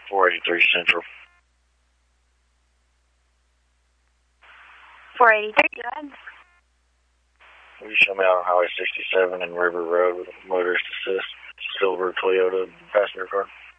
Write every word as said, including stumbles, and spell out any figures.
four eighty-three Central. four eighty-three, go ahead. Will you show me out on Highway sixty-seven and River Road with a motorist assist, silver Toyota passenger car?